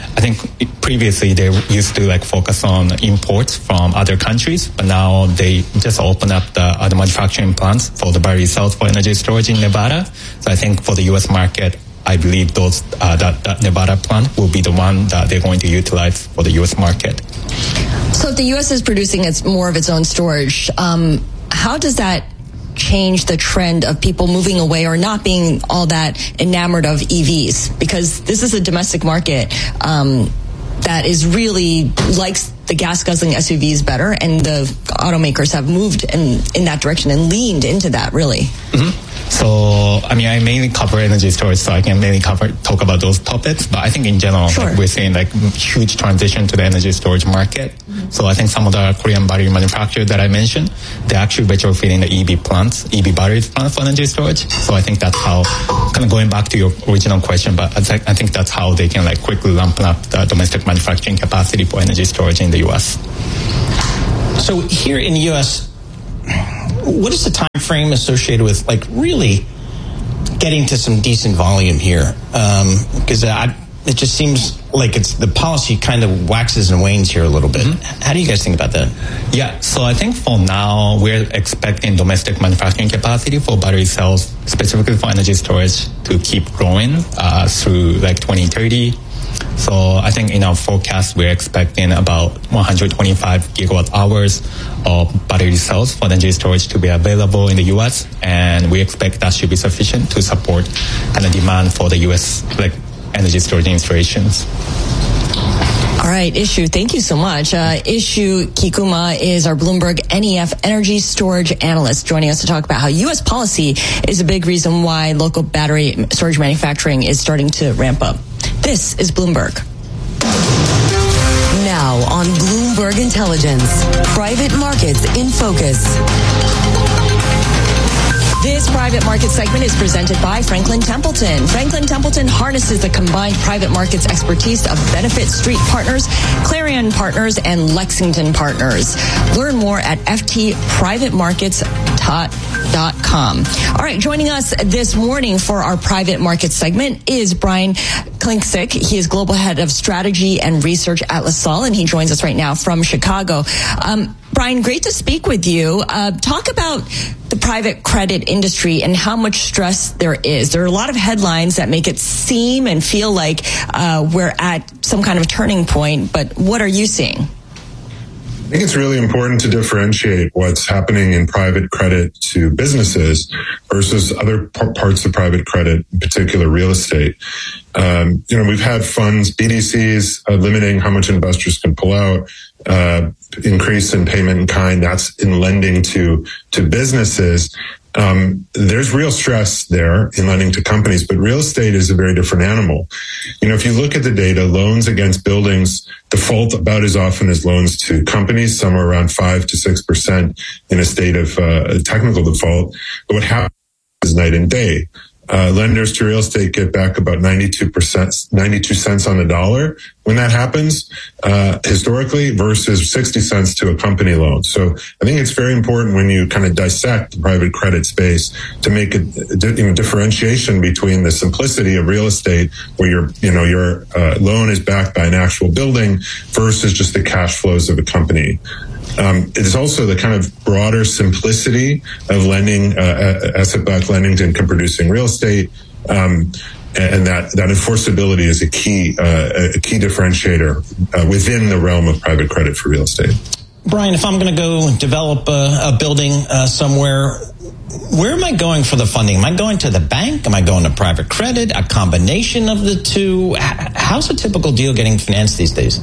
I think previously they used to like focus on imports from other countries, but now they just open up the other manufacturing plants for the battery cells for energy storage in Nevada. So I think for the U S market, I believe those uh, that, that Nevada plant will be the one that they're going to utilize for the U S market. So if the U S is producing its more of its own storage, um, how does that change the trend of people moving away or not being all that enamored of E Vs? Because this is a domestic market um, that is really likes the gas guzzling S U Vs better, and the automakers have moved in, in that direction and leaned into that, really. Mm-hmm. So, I mean, I mainly cover energy storage, so I can mainly cover talk about those topics. But I think in general, sure. like, we're seeing like huge transition to the energy storage market. Mm-hmm. So I think some of the Korean battery manufacturers that I mentioned, they're actually retrofitting the E V plants, E V battery plants for energy storage. So I think that's how, kind of going back to your original question, but I think, I think that's how they can like quickly ramp up the domestic manufacturing capacity for energy storage in the U S. So here in the U S, what is the time frame associated with like really getting to some decent volume here? Because um, it just seems like it's the policy kind of waxes and wanes here a little bit. Mm-hmm. How do you guys think about that? Yeah, so I think for now we're expecting domestic manufacturing capacity for battery cells, specifically for energy storage, to keep growing uh, through like twenty thirty. So I think in our forecast, we're expecting about one hundred twenty-five gigawatt hours of battery cells for energy storage to be available in the U S, and we expect that should be sufficient to support kind of demand for the U S like energy storage installations. All right, Ishu, thank you so much. Uh, Ishu Kikuma is our Bloomberg N E F energy storage analyst, joining us to talk about how U S policy is a big reason why local battery storage manufacturing is starting to ramp up. This is Bloomberg. Now on Bloomberg Intelligence, private markets in focus. This private market segment is presented by Franklin Templeton. Franklin Templeton harnesses the combined private markets expertise of Benefit Street Partners, Clarion Partners, and Lexington Partners. Learn more at f t private markets dot com. All right, joining us this morning for our private market segment is Brian Klinksik. He is Global Head of Strategy and Research at LaSalle, and he joins us right now from Chicago. Um, Brian, great to speak with you. Uh, talk about the private credit industry and how much stress there is. There are a lot of headlines that make it seem and feel like uh, we're at some kind of turning point, but what are you seeing? I think it's really important to differentiate what's happening in private credit to businesses versus other p- parts of private credit, in particular real estate. Um, you know, we've had funds, B D Cs, uh, limiting how much investors can pull out, uh, increase in payment in kind. That's in lending to, to businesses. Um, there's real stress there in lending to companies, but real estate is a very different animal. You know, if you look at the data, loans against buildings default about as often as loans to companies, somewhere around five to six percent in a state of uh, technical default. But what happens is night and day. Uh, lenders to real estate get back about ninety-two percent, ninety-two cents on the dollar when that happens, uh, historically, versus sixty cents to a company loan. So I think it's very important when you kind of dissect the private credit space to make a, you know, differentiation between the simplicity of real estate, where your, you know, your uh, loan is backed by an actual building, versus just the cash flows of a company. Um, it is also the kind of broader simplicity of lending, uh, asset-backed lending to income-producing real estate, um, and that, that enforceability is a key, uh, a key differentiator uh, within the realm of private credit for real estate. Brian, if I'm going to go develop a, a building uh, somewhere, where am I going for the funding? Am I going to the bank? Am I going to private credit? A combination of the two? How's a typical deal getting financed these days?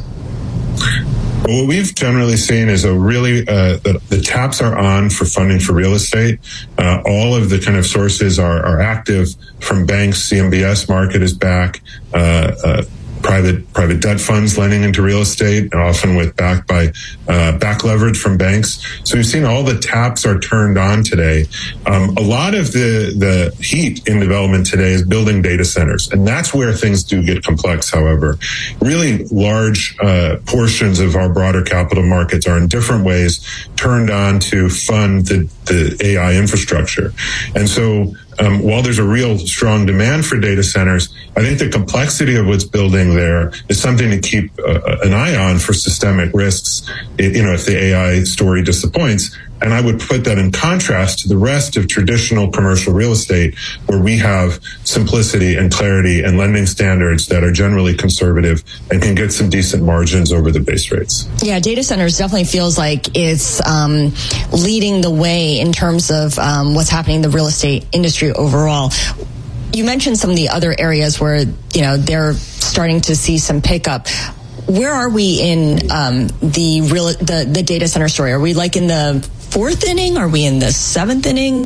Well, what we've generally seen is a really, uh, the, the taps are on for funding for real estate. Uh, all of the kind of sources are, are active from banks. C M B S market is back. Uh, uh, private private debt funds lending into real estate, and often with backed by uh, back leverage from banks. So we've seen all the taps are turned on today. Um, a lot of the the heat in development today is building data centers, and that's where things do get complex. However, really large uh, portions of our broader capital markets are in different ways turned on to fund the the A I infrastructure, and so um, while there's a real strong demand for data centers, I think the complexity of what's building there is something to keep uh, an eye on for systemic risks, you know, if the A I story disappoints. And I would put that in contrast to the rest of traditional commercial real estate, where we have simplicity and clarity and lending standards that are generally conservative and can get some decent margins over the base rates. Yeah, data centers definitely feels like it's um, leading the way in terms of um, what's happening in the real estate industry overall. You mentioned some of the other areas where, you know, they're starting to see some pickup. Where are we in um, the real the, the data center story? Are we like in the fourth inning? Are we in the seventh inning?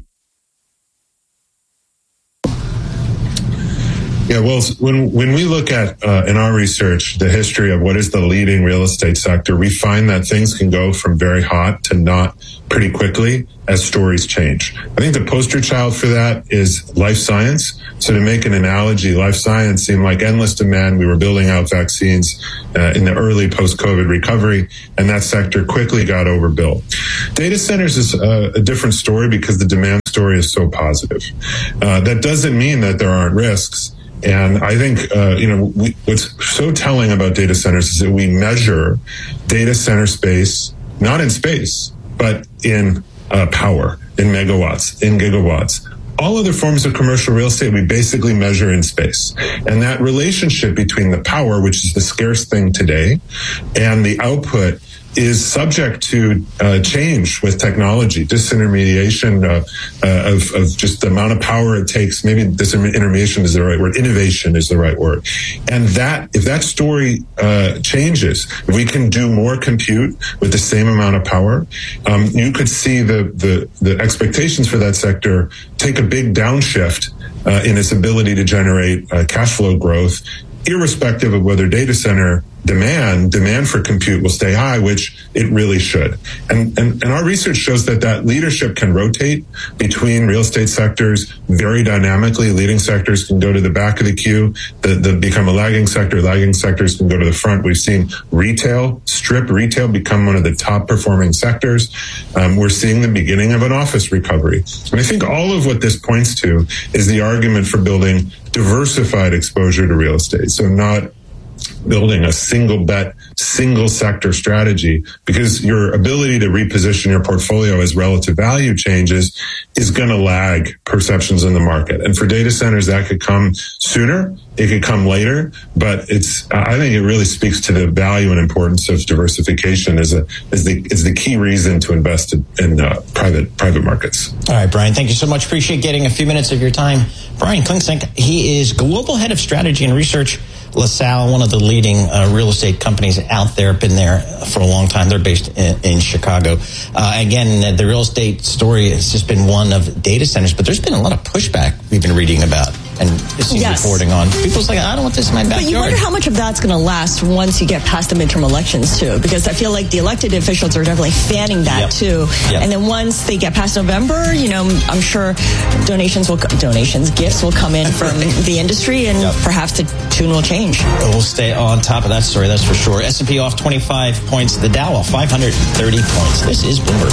Yeah, well, when when we look at, uh, in our research, the history of what is the leading real estate sector, we find that things can go from very hot to not pretty quickly as stories change. I think the poster child for that is life science. So to make an analogy, life science seemed like endless demand. We were building out vaccines uh, in the early post-COVID recovery, and that sector quickly got overbuilt. Data centers is uh, a different story because the demand story is so positive. Uh, that doesn't mean that there aren't risks. And I think, uh, you know, we, what's so telling about data centers is that we measure data center space, not in space, but in uh, power, in megawatts, in gigawatts. All other forms of commercial real estate, we basically measure in space. And that relationship between the power, which is the scarce thing today, and the output is subject to uh, change with technology, disintermediation uh, uh, of, of just the amount of power it takes. Maybe disintermediation is the right word. Innovation is the right word. And that, if that story uh, changes, if we can do more compute with the same amount of power, um, you could see the, the, the expectations for that sector take a big downshift uh, in its ability to generate uh, cash flow growth, irrespective of whether data center demand, demand for compute will stay high, which it really should. And, and, and our research shows that that leadership can rotate between real estate sectors very dynamically. Leading sectors can go to the back of the queue, the, the become a lagging sector. Lagging sectors can go to the front. We've seen retail, strip retail become one of the top performing sectors. Um, we're seeing the beginning of an office recovery. And I think all of what this points to is the argument for building diversified exposure to real estate. So not building a single bet, single sector strategy, because your ability to reposition your portfolio as relative value changes is going to lag perceptions in the market. And for data centers, that could come sooner. It could come later, but it's, I think it really speaks to the value and importance of diversification as a, as the, is the key reason to invest in, in uh, private, private markets. All right, Brian, thank you so much. Appreciate getting a few minutes of your time. Brian Klingsink, he is Global Head of Strategy and Research, LaSalle, one of the leading uh, real estate companies out there, been there for a long time. They're based in, in Chicago. Uh, again, the real estate story has just been one of data centers, but there's been a lot of pushback we've been reading about and seeing yes. reporting on. People's like, I don't want this in my backyard. But you wonder how much of that's going to last once you get past the midterm elections, too, because I feel like the elected officials are definitely fanning that, yep. too. Yep. And then once they get past November, you know, I'm sure donations will, donations, gifts will come in from the industry, and yep. perhaps the tune will change. We'll stay on top of that story, that's for sure. S and P off twenty-five points, the Dow off five hundred thirty points. This is Bloomberg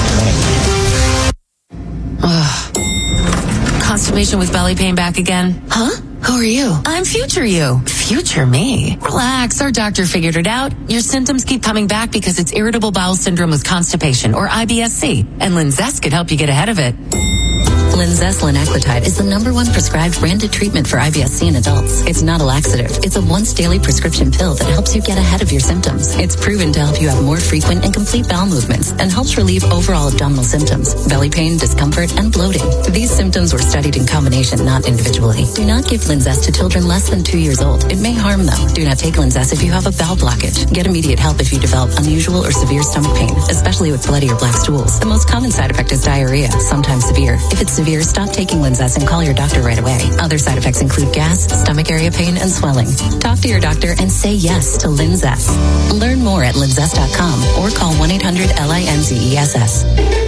twenty. Constipation with belly pain back again? Huh? Who are you? I'm Future You. Future me? Relax, our doctor figured it out. Your symptoms keep coming back because it's irritable bowel syndrome with constipation, or I B S C, and Linzess could help you get ahead of it. Linzess linaclotide is the number one prescribed branded treatment for I B S C in adults. It's not a laxative. It's a once daily prescription pill that helps you get ahead of your symptoms. It's proven to help you have more frequent and complete bowel movements and helps relieve overall abdominal symptoms, belly pain, discomfort, and bloating. These symptoms were studied in combination, not individually. Do not give Linzess to children less than two years old. It may harm them. Do not take Linzess if you have a bowel blockage. Get immediate help if you develop unusual or severe stomach pain, especially with bloody or black stools. The most common side effect is diarrhea, sometimes severe. If it's severe, stop taking Linzess and call your doctor right away. Other side effects include gas, stomach area pain, and swelling. Talk to your doctor and say yes to Linzess. Learn more at linzess dot com or call one eight hundred L I N Z E S S.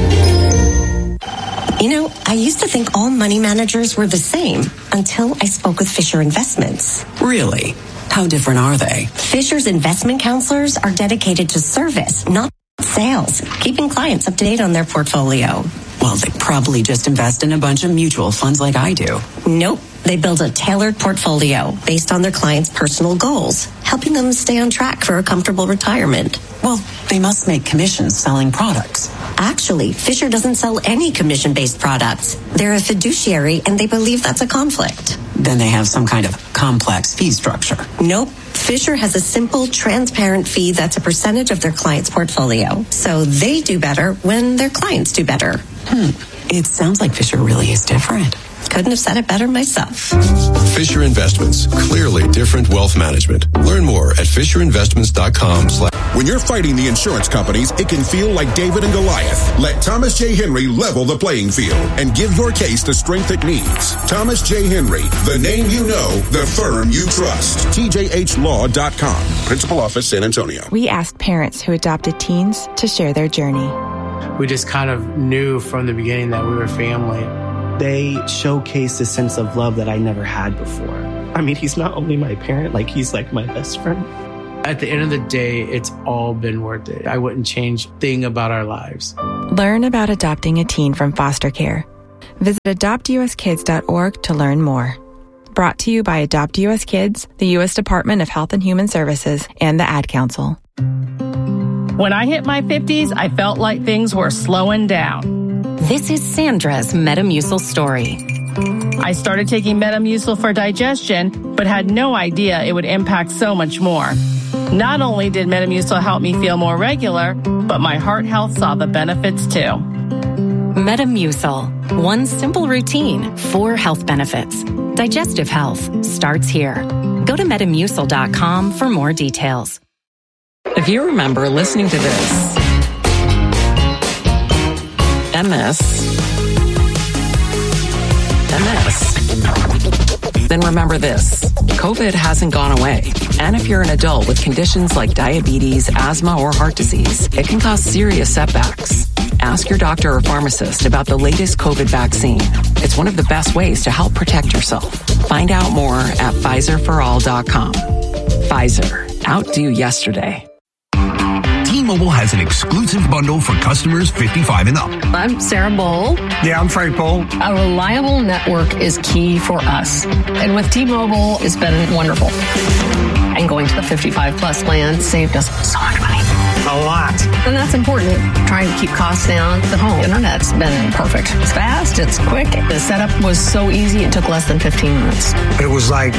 You know, I used to think all money managers were the same until I spoke with Fisher Investments. Really? How different are they? Fisher's investment counselors are dedicated to service, not sales, keeping clients up to date on their portfolio. Well, they probably just invest in a bunch of mutual funds like I do. Nope. They build a tailored portfolio based on their clients' personal goals, helping them stay on track for a comfortable retirement. Well, they must make commissions selling products. Actually, Fisher doesn't sell any commission-based products. They're a fiduciary, and they believe that's a conflict. Then they have some kind of complex fee structure. Nope. Fisher has a simple, transparent fee that's a percentage of their client's portfolio. So they do better when their clients do better. Hmm. It sounds like Fisher really is different. Couldn't have said it better myself. Fisher Investments. Clearly different wealth management. Learn more at fisher investments dot com. When you're fighting the insurance companies, it can feel like David and Goliath. Let Thomas J. Henry level the playing field and give your case the strength it needs. Thomas J. Henry, the name you know, the firm you trust. T J H law dot com. Principal Office, San Antonio. We asked parents who adopted teens to share their journey. We just kind of knew from the beginning that we were family. They showcased a sense of love that I never had before. I mean, he's not only my parent, like he's like my best friend. At the end of the day, it's all been worth it. I wouldn't change a thing about our lives. Learn about adopting a teen from foster care. Visit adopt u s kids dot org to learn more. Brought to you by Adopt U S Kids, the U S Department of Health and Human Services, and the Ad Council. When I hit my fifties, I felt like things were slowing down. This is Sandra's Metamucil story. I started taking Metamucil for digestion, but had no idea it would impact so much more. Not only did Metamucil help me feel more regular, but my heart health saw the benefits too. Metamucil. One simple routine, four health benefits. Digestive health starts here. Go to metamucil dot com for more details. If you remember listening to this, M S, M S, then remember this. COVID hasn't gone away. And if you're an adult with conditions like diabetes, asthma, or heart disease, it can cause serious setbacks. Ask your doctor or pharmacist about the latest COVID vaccine. It's one of the best ways to help protect yourself. Find out more at Pfizer for all dot com. Pfizer. Outdo yesterday. T-Mobile has an exclusive bundle for customers fifty-five and up. I'm Sarah Bowl. Yeah, I'm Frank Bowl. A reliable network is key for us. And with T-Mobile, it's been wonderful. And going to the fifty-five plus plan saved us so much money. A lot. And that's important. Trying to keep costs down. The home internet's been perfect. It's fast. It's quick. The setup was so easy. It took less than fifteen minutes. It was like,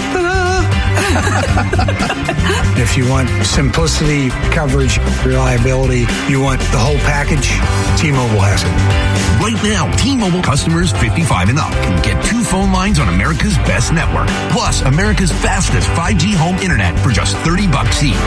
if you want simplicity, coverage, reliability, you want the whole package, T-Mobile has it. Right now, T-Mobile customers fifty-five and up can get two phone lines on America's best network, plus America's fastest five G home internet for just thirty bucks each.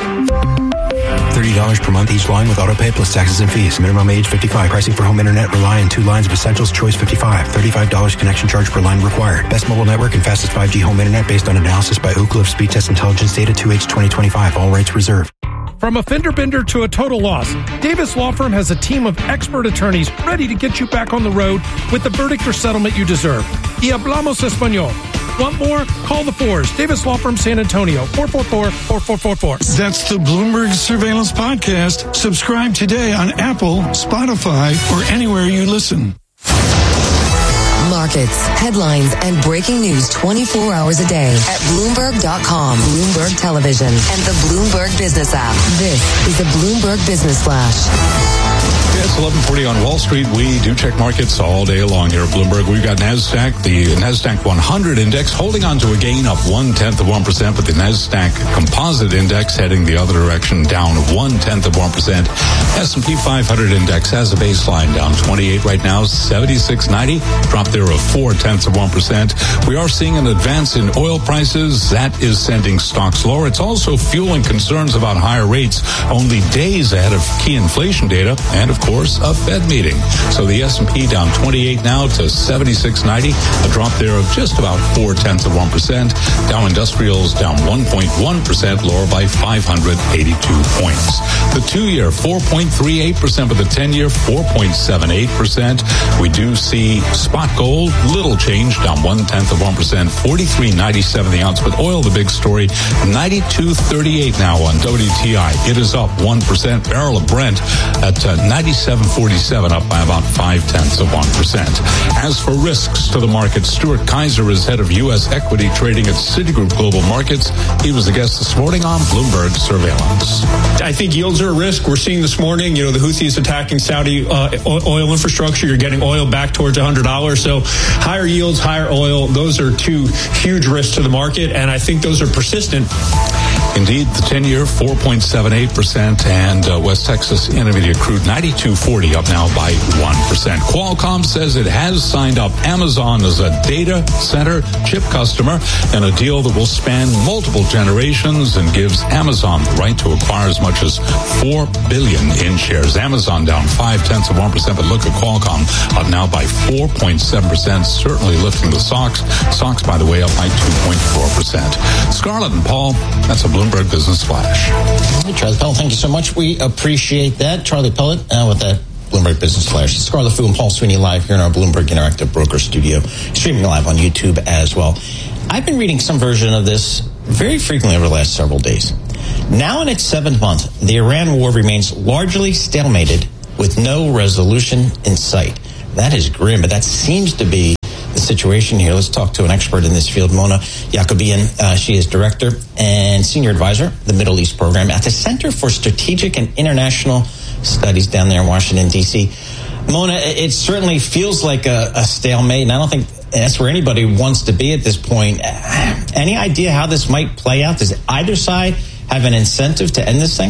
thirty dollars per month each line with autopay plus taxes and fees. Minimum age fifty-five. Pricing for home internet rely on two lines of Essentials Choice fifty-five. thirty-five dollars connection charge per line required. Best mobile network and fastest five G home internet based on analysis by Oak Cliff Speed Test Intelligence Data two H twenty twenty-five. All rights reserved. From a fender bender to a total loss, Davis Law Firm has a team of expert attorneys ready to get you back on the road with the verdict or settlement you deserve. Y hablamos español. Want more? Call the fours. Davis Law Firm San Antonio, four four four, four four four four. That's the Bloomberg Surveillance Podcast. Subscribe today on Apple, Spotify, or anywhere you listen. Markets, headlines, and breaking news twenty-four hours a day at Bloomberg dot com, Bloomberg Television, and the Bloomberg Business app. This is the Bloomberg Business Flash. It's eleven forty on Wall Street. We do check markets all day long here at Bloomberg. We've got NASDAQ, the NASDAQ one hundred index holding on to a gain of one-tenth of one percent, but the NASDAQ Composite Index heading the other direction, down one-tenth of one percent. S and P five hundred index has a baseline down twenty-eight right now, seventy-six ninety, drop there of four-tenths of one percent. We are seeing an advance in oil prices. That is sending stocks lower. It's also fueling concerns about higher rates only days ahead of key inflation data and, of course, a Fed meeting. So the S and P down twenty-eight now to seventy-six ninety, a drop there of just about four-tenths of one percent. Dow Industrials down one point one percent, lower by five hundred eighty-two points. The two-year, four point three eight percent, but the ten-year, four point seven eight percent. We do see spot gold, little change, down one-tenth of one percent, forty-three ninety-seven the ounce. But oil, the big story, ninety-two thirty-eight now on W T I. It is up one percent. Barrel of Brent at uh, ninety-six eighty-seven forty-seven, up by about five-tenths of one percent. As for risks to the market, Stuart Kaiser is head of U S equity trading at Citigroup Global Markets. He was a guest this morning on Bloomberg Surveillance. I think yields are a risk. We're seeing this morning, you know, the Houthis attacking Saudi uh, oil infrastructure. You're getting oil back towards one hundred dollars. So higher yields, higher oil, those are two huge risks to the market, and I think those are persistent. Indeed, the ten-year, four point seven eight percent, and uh, West Texas Intermediate crude, ninety-two forty, up now by one percent. Qualcomm says it has signed up Amazon as a data center chip customer in a deal that will span multiple generations and gives Amazon the right to acquire as much as four billion dollars in shares. Amazon down five-tenths of one percent, but look at Qualcomm, up now by four point seven percent, certainly lifting the stocks. Stocks, by the way, up by two point four percent. Scarlett and Paul, that's a Bloomberg Business Flash. Hey, Charlie Pellet, thank you so much. We appreciate that. Charlie Pellet uh, with that Bloomberg Business Flash. Scarlett Fu and Paul Sweeney live here in our Bloomberg Interactive Broker Studio, streaming live on YouTube as well. I've been reading some version of this very frequently over the last several days. Now in its seventh month, the Iran war remains largely stalemated with no resolution in sight. That is grim, but that seems to be the situation here. Let's talk to an expert in this field, Mona Yacobian. Uh, she is director and senior advisor, the Middle East program at the Center for Strategic and International Studies down there in Washington, D C. Mona, it certainly feels like a, a stalemate, and I don't think that's where anybody wants to be at this point. Any idea how this might play out? Does either side have an incentive to end this thing?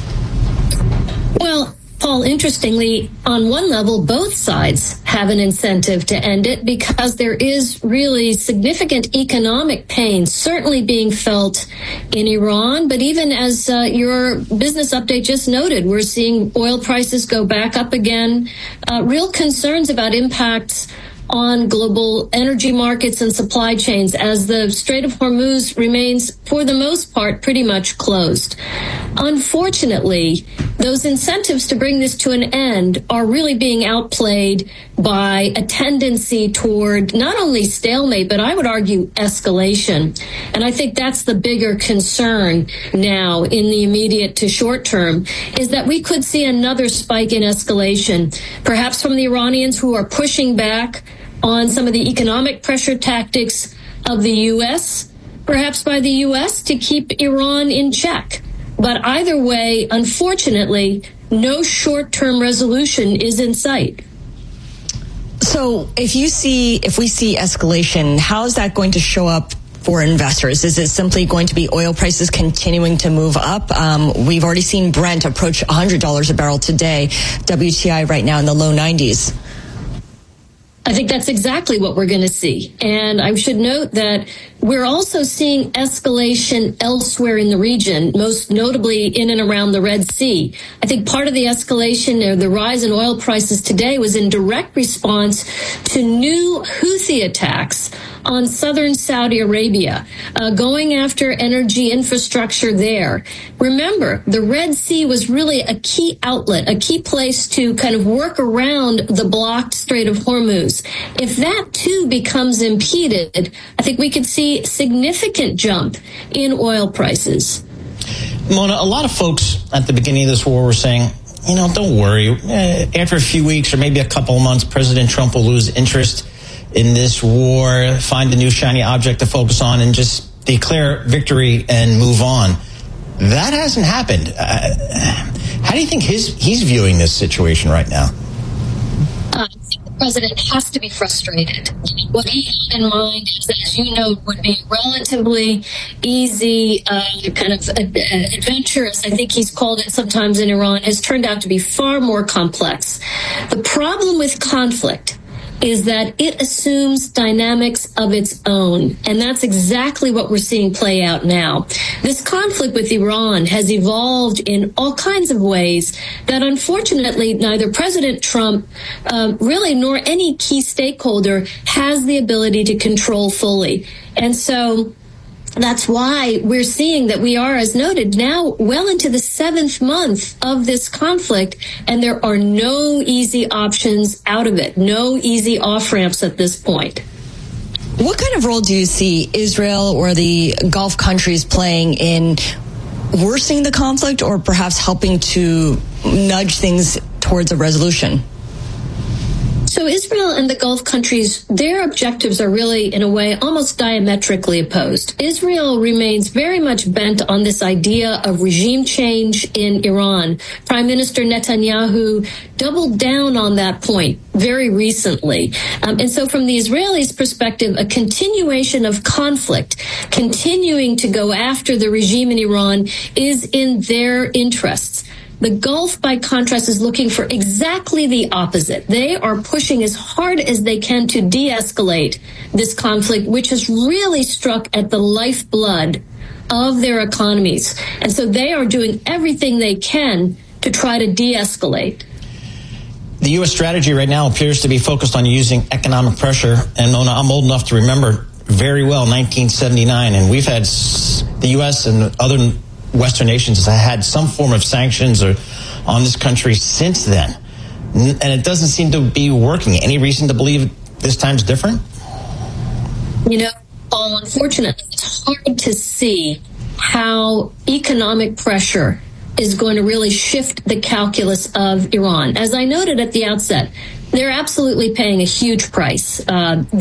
Well, Paul, interestingly, on one level, both sides have an incentive to end it because there is really significant economic pain certainly being felt in Iran. But even as uh, your business update just noted, we're seeing oil prices go back up again. Uh, real concerns about impacts on global energy markets and supply chains as the Strait of Hormuz remains, for the most part, pretty much closed. Unfortunately, those incentives to bring this to an end are really being outplayed by a tendency toward not only stalemate, but I would argue escalation. And I think that's the bigger concern now in the immediate to short term, is that we could see another spike in escalation, perhaps from the Iranians who are pushing back on some of the economic pressure tactics of the U S, perhaps by the U S to keep Iran in check. But either way, unfortunately, no short-term resolution is in sight. So if you see, if we see escalation, how is that going to show up for investors? Is it simply going to be oil prices continuing to move up? Um, we've already seen Brent approach one hundred dollars a barrel today. W T I right now in the low nineties. I think that's exactly what we're going to see. And I should note that we're also seeing escalation elsewhere in the region, most notably in and around the Red Sea. I think part of the escalation or the rise in oil prices today was in direct response to new Houthi attacks on southern Saudi Arabia, uh, going after energy infrastructure there. Remember, the Red Sea was really a key outlet, a key place to kind of work around the blocked Strait of Hormuz. If that too becomes impeded, I think we could see a significant jump in oil prices. Mona, a lot of folks at the beginning of this war were saying, you know, don't worry. After a few weeks or maybe a couple of months, President Trump will lose interest in this war, find a new shiny object to focus on, and just declare victory and move on. That hasn't happened. Uh, how do you think his, he's viewing this situation right now? Uh, I think the president has to be frustrated. What he had in mind is that, as you know, would be relatively easy, uh, kind of uh, adventurous, I think he's called it sometimes in Iran, has turned out to be far more complex. The problem with conflict is that it assumes dynamics of its own. And that's exactly what we're seeing play out now. This conflict with Iran has evolved in all kinds of ways that unfortunately neither President Trump um, really nor any key stakeholder has the ability to control fully. And so that's why we're seeing that we are, as noted, now well into the seventh month of this conflict, and there are no easy options out of it, no easy off-ramps at this point. What kind of role do you see Israel or the Gulf countries playing in worsening the conflict or perhaps helping to nudge things towards a resolution? So Israel and the Gulf countries, their objectives are really, in a way, almost diametrically opposed. Israel remains very much bent on this idea of regime change in Iran. Prime Minister Netanyahu doubled down on that point very recently. Um, and so from the Israelis' perspective, a continuation of conflict, continuing to go after the regime in Iran, is in their interests. The Gulf, by contrast, is looking for exactly the opposite. They are pushing as hard as they can to de-escalate this conflict, which has really struck at the lifeblood of their economies. And so they are doing everything they can to try to de-escalate. The U S strategy right now appears to be focused on using economic pressure. And Mona, I'm old enough to remember very well nineteen seventy-nine, and we've had the U S and other Western nations have had some form of sanctions or on this country since then. And it doesn't seem to be working. Any reason to believe this time's different? You know, Paul, unfortunately, it's hard to see how economic pressure is going to really shift the calculus of Iran. As I noted at the outset, they're absolutely paying a huge price. Uh,